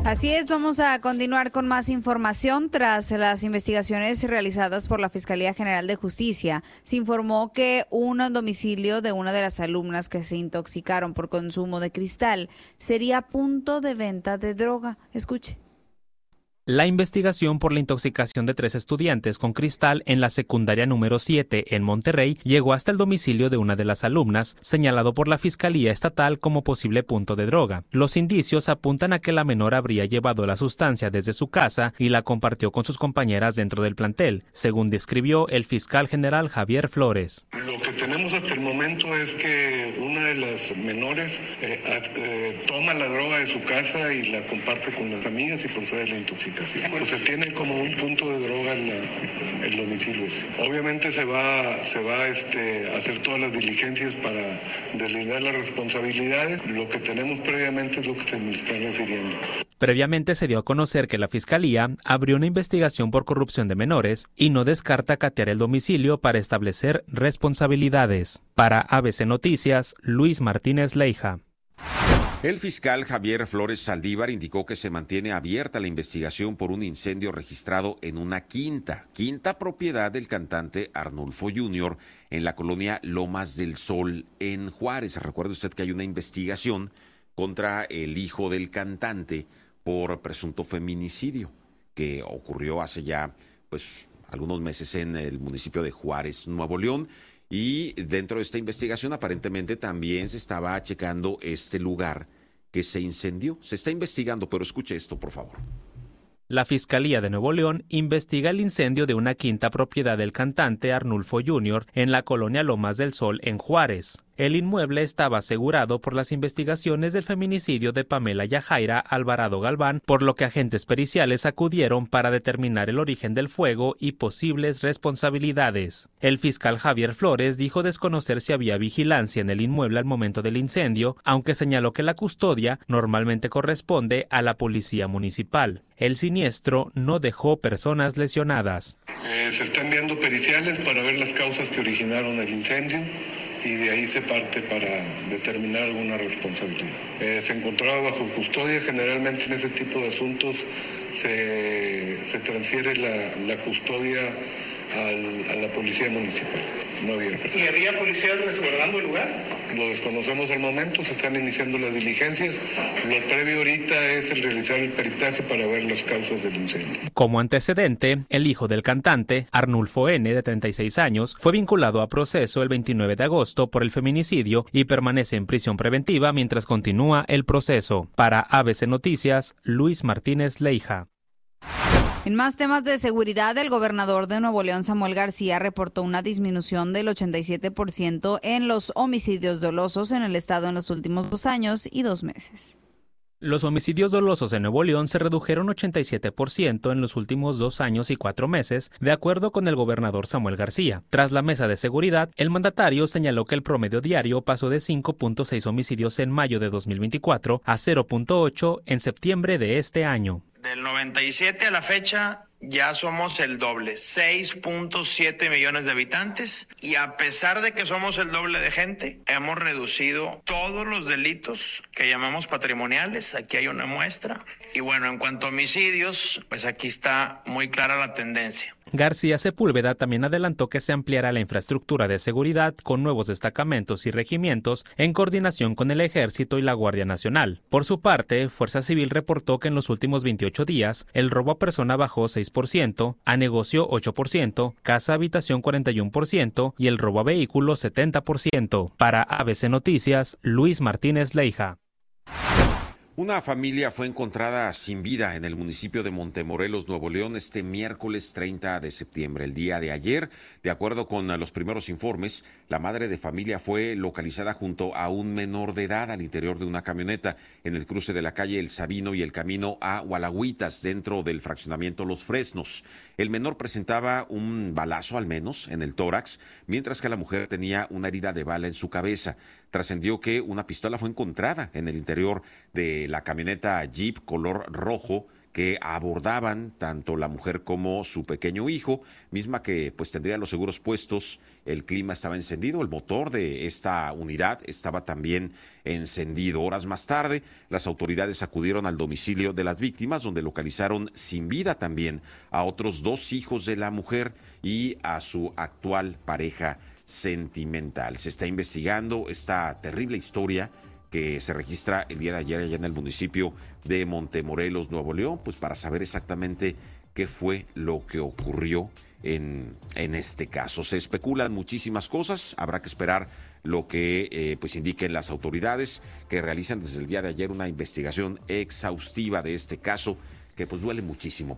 Así es, vamos a continuar con más información. Tras las investigaciones realizadas por la Fiscalía General de Justicia, se informó que un domicilio de una de las alumnas que se intoxicaron por consumo de cristal sería punto de venta de droga. Escuche. La investigación por la intoxicación de 3 estudiantes con cristal en la secundaria número 7 en Monterrey llegó hasta el domicilio de una de las alumnas, señalado por la Fiscalía Estatal como posible punto de droga. Los indicios apuntan a que la menor habría llevado la sustancia desde su casa y la compartió con sus compañeras dentro del plantel, según describió el fiscal general Javier Flores. Lo que tenemos hasta el momento es que una de las menores toma la droga de su casa y la comparte con las amigas y procede a la intoxicación. Pues se tiene como un punto de droga en el domicilio ese. Obviamente se va a hacer todas las diligencias para deslindar las responsabilidades. Lo que tenemos previamente es lo que se me está refiriendo. Previamente se dio a conocer que la Fiscalía abrió una investigación por corrupción de menores y no descarta catear el domicilio para establecer responsabilidades. Para ABC Noticias, Luis Martínez Leija. El fiscal Javier Flores Saldívar indicó que se mantiene abierta la investigación por un incendio registrado en una quinta propiedad del cantante Arnulfo Jr. en la colonia Lomas del Sol en Juárez. Recuerde usted que hay una investigación contra el hijo del cantante por presunto feminicidio que ocurrió hace ya algunos meses en el municipio de Juárez, Nuevo León. Y dentro de esta investigación aparentemente también se estaba checando este lugar que se incendió. Se está investigando, pero escuche esto, por favor. La Fiscalía de Nuevo León investiga el incendio de una quinta propiedad del cantante Arnulfo Jr. en la colonia Lomas del Sol en Juárez. El inmueble estaba asegurado por las investigaciones del feminicidio de Pamela Yajaira Alvarado Galván, por lo que agentes periciales acudieron para determinar el origen del fuego y posibles responsabilidades. El fiscal Javier Flores dijo desconocer si había vigilancia en el inmueble al momento del incendio, aunque señaló que la custodia normalmente corresponde a la policía municipal. El siniestro no dejó personas lesionadas. Se están enviando periciales para ver las causas que originaron el incendio y de ahí se parte para determinar alguna responsabilidad. Se encontraba bajo custodia. Generalmente en ese tipo de asuntos se transfiere la custodia a la policía municipal. No había. ¿Y había policías resguardando el lugar? Lo desconocemos al momento, se están iniciando las diligencias. Lo previo ahorita es el realizar el peritaje para ver las causas del incendio. Como antecedente, el hijo del cantante, Arnulfo N., de 36 años, fue vinculado a proceso el 29 de agosto por el feminicidio y permanece en prisión preventiva mientras continúa el proceso. Para ABC Noticias, Luis Martínez Leija. En más temas de seguridad, el gobernador de Nuevo León, Samuel García, reportó una disminución del 87% en los homicidios dolosos en el estado en los últimos 2 años y 2 meses. Los homicidios dolosos en Nuevo León se redujeron 87% en los últimos 2 años y 4 meses, de acuerdo con el gobernador Samuel García. Tras la mesa de seguridad, el mandatario señaló que el promedio diario pasó de 5.6 homicidios en mayo de 2024 a 0.8 en septiembre de este año. Del 97 a la fecha ya somos el doble, 6.7 millones de habitantes, y a pesar de que somos el doble de gente, hemos reducido todos los delitos que llamamos patrimoniales. Aquí hay una muestra. Y bueno, en cuanto a homicidios, pues aquí está muy clara la tendencia. García Sepúlveda también adelantó que se ampliará la infraestructura de seguridad con nuevos destacamentos y regimientos en coordinación con el Ejército y la Guardia Nacional. Por su parte, Fuerza Civil reportó que en los últimos 28 días el robo a persona bajó 6%, a negocio 8%, casa-habitación 41% y el robo a vehículo 70%. Para ABC Noticias, Luis Martínez Leija. Una familia fue encontrada sin vida en el municipio de Montemorelos, Nuevo León, este miércoles 30 de septiembre. El día de ayer, de acuerdo con los primeros informes, la madre de familia fue localizada junto a un menor de edad al interior de una camioneta en el cruce de la calle El Sabino y el camino a Hualagüitas, dentro del fraccionamiento Los Fresnos. El menor presentaba un balazo al menos en el tórax, mientras que la mujer tenía una herida de bala en su cabeza. Trascendió que una pistola fue encontrada en el interior de la camioneta Jeep color rojo que abordaban tanto la mujer como su pequeño hijo, misma que pues tendría los seguros puestos. El clima estaba encendido, el motor de esta unidad estaba también encendido. Horas más tarde, las autoridades acudieron al domicilio de las víctimas, donde localizaron sin vida también a otros 2 hijos de la mujer y a su actual pareja sentimental. Se está investigando esta terrible historia que se registra el día de ayer allá en el municipio de Montemorelos, Nuevo León, pues para saber exactamente qué fue lo que ocurrió en este caso. Se especulan muchísimas cosas, habrá que esperar lo que pues indiquen las autoridades, que realizan desde el día de ayer una investigación exhaustiva de este caso, que pues duele muchísimo